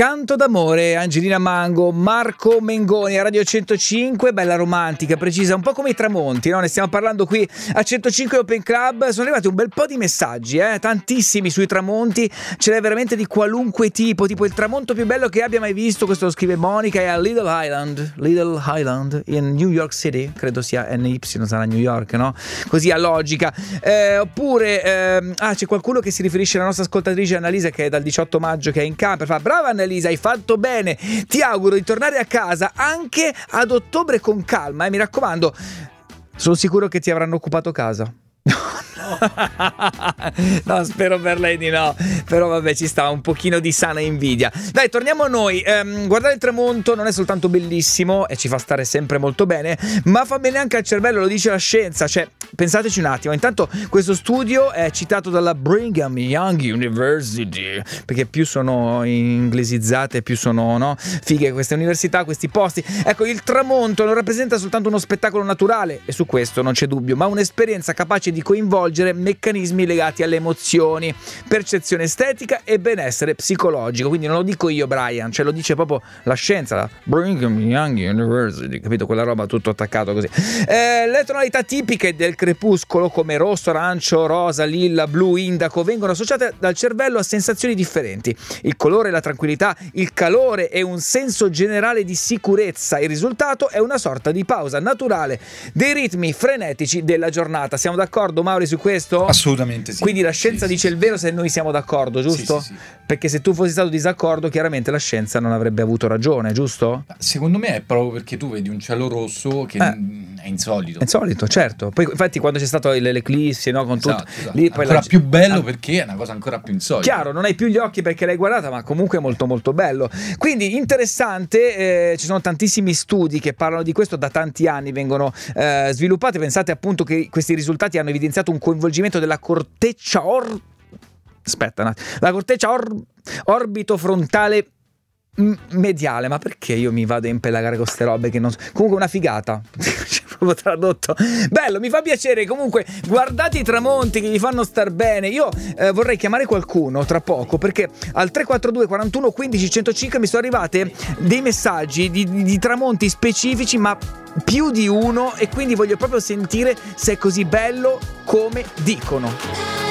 Canto d'amore, Angelina Mango, Marco Mengoni a Radio 105, bella romantica, precisa, un po' come i tramonti, no? Ne stiamo parlando qui a 105 Open Club. Sono arrivati un bel po' di messaggi, tantissimi sui tramonti, ce n'è veramente di qualunque tipo il tramonto più bello che abbia mai visto, questo lo scrive Monica, è a Little Island in New York City, credo sia NY, sarà New York, no? Così a logica. Oppure c'è qualcuno che si riferisce alla nostra ascoltatrice Annalisa, che è dal 18 maggio che è in camper, fa: brava Annalisa, hai fatto bene, ti auguro di tornare a casa anche ad ottobre con calma, mi raccomando. Sono sicuro che ti avranno occupato casa. No, spero per lei di no, però vabbè, ci sta un pochino di sana invidia. Dai, torniamo a noi. Guardare il tramonto non è soltanto bellissimo e ci fa stare sempre molto bene, ma fa bene anche al cervello, lo dice la scienza. Cioè, pensateci un attimo, intanto questo studio è citato dalla Brigham Young University, perché più sono inglesizzate più sono, no, fighe queste università, questi posti. Ecco, il tramonto non rappresenta soltanto uno spettacolo naturale, e su questo non c'è dubbio, ma un'esperienza capace di coinvolgere meccanismi legati alle emozioni, percezione estetica e benessere psicologico. Quindi non lo dico io, Brian, cioè lo dice proprio la scienza, la Brigham Young University, capito? Quella roba tutto attaccato così. Le tonalità tipiche del crepuscolo, come rosso, arancio, rosa, lilla, blu, indaco, vengono associate dal cervello a sensazioni differenti: il colore, la tranquillità, il calore e un senso generale di sicurezza. Il risultato è una sorta di pausa naturale dei ritmi frenetici della giornata. Siamo d'accordo, Mauri, su questo? Assolutamente sì. Quindi la scienza dice il vero se noi siamo d'accordo, giusto? Sì. Perché se tu fossi stato disaccordo, chiaramente la scienza non avrebbe avuto ragione, giusto? Secondo me è proprio perché tu vedi un cielo rosso che è insolito. È insolito, certo. Poi infatti quando c'è stato l'eclissi, no, con esatto, tutto lì, poi ancora più bello perché è una cosa ancora più insolita. Chiaro, non hai più gli occhi perché l'hai guardata, ma comunque è molto molto bello. Quindi interessante, ci sono tantissimi studi che parlano di questo, da tanti anni vengono sviluppati. Pensate appunto che questi risultati hanno evidenziato un coinvolgimento della corteccia la corteccia orbitofrontale mediale. Ma perché io mi vado a impelagare con ste robe che non so? Comunque una figata. Proprio tradotto. Bello, mi fa piacere. Comunque guardate i tramonti che vi fanno star bene. Io vorrei chiamare qualcuno tra poco, perché al 342 41 15 105 mi sono arrivate dei messaggi di tramonti specifici, ma più di uno, e quindi voglio proprio sentire se è così bello come dicono.